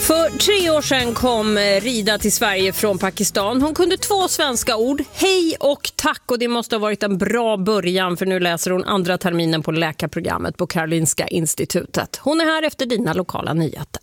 För 3 år sedan kom Rida till Sverige från Pakistan. Hon kunde 2 svenska ord, hej och tack, och det måste ha varit en bra början, för nu läser hon andra terminen på läkarprogrammet på Karolinska institutet. Hon är här efter dina lokala nyheter.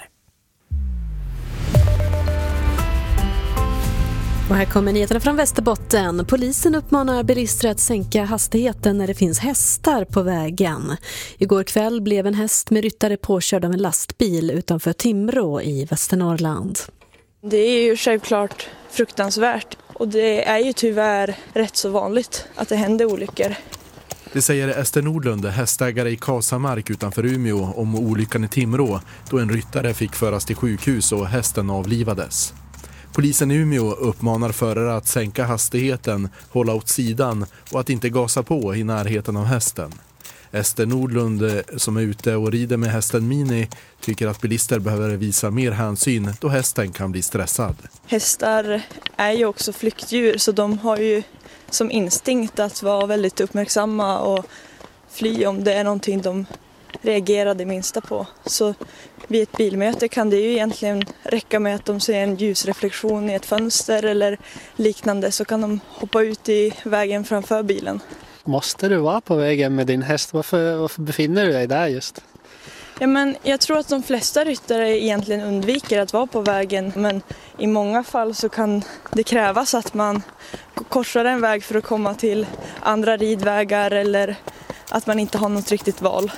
Och här kommer nyheterna från Västerbotten. Polisen uppmanar bilister att sänka hastigheten när det finns hästar på vägen. Igår kväll blev en häst med ryttare påkörd av en lastbil utanför Timrå i Västernorrland. Det är ju självklart fruktansvärt, och det är ju tyvärr rätt så vanligt att det händer olyckor. Det säger Ester Nordlund, hästägare i Kasamark utanför Umeå, om olyckan i Timrå då en ryttare fick föras till sjukhus och hästen avlivades. Polisen i Umeå uppmanar förare att sänka hastigheten, hålla åt sidan och att inte gasa på i närheten av hästen. Ester Nordlund, som är ute och rider med hästen Mini, tycker att bilister behöver visa mer hänsyn då hästen kan bli stressad. Hästar är ju också flyktdjur, så de har ju som instinkt att vara väldigt uppmärksamma och fly om det är någonting de reagerar det minsta på. Så vid ett bilmöte kan det ju egentligen räcka med att de ser en ljusreflektion i ett fönster eller liknande, så kan de hoppa ut i vägen framför bilen. Måste du vara på vägen med din häst? Varför befinner du dig där just? Ja, men jag tror att de flesta ryttare egentligen undviker att vara på vägen, men i många fall så kan det krävas att man korsar en väg för att komma till andra ridvägar, eller att man inte har något riktigt val.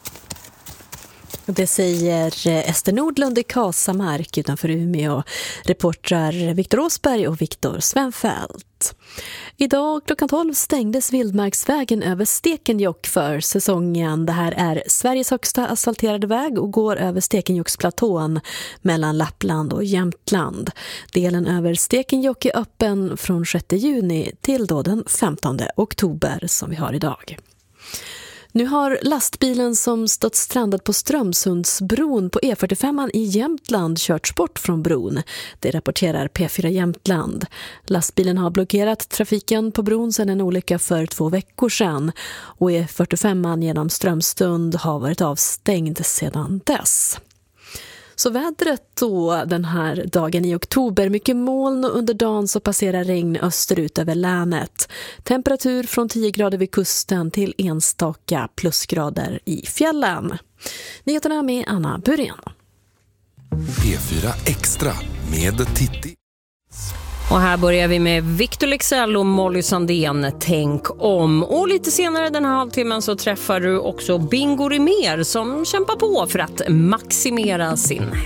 Det säger Ester Nordlund i Kasamark utanför Umeå. Reportrar Viktor Åsberg och Viktor Svenfält. Idag klockan 12 stängdes Vildmarksvägen över Stekenjokk för säsongen. Det här är Sveriges högsta asfalterade väg och går över Stekenjokksplatån mellan Lappland och Jämtland. Delen över Stekenjokk är öppen från 6 juni till då den 15 oktober som vi har idag. Nu har lastbilen som stått strandad på Strömsundsbron på E45 i Jämtland körts bort från bron. Det rapporterar P4 Jämtland. Lastbilen har blockerat trafiken på bron sedan en olycka för 2 veckor sedan. Och E45 genom Strömstund har varit avstängd sedan dess. Så vädret då den här dagen i oktober, mycket moln och under dagen så passerar regn österut över länet. Temperatur från 10 grader vid kusten till enstaka plusgrader i fjällen. Nyheterna med Anna Burén. P4 Extra med Titti. Och här börjar vi med Victor Leksell och Molly Sandén, Tänk om. Och lite senare den här halvtimmen så träffar du också Bingo Rimér som kämpar på för att maximera sin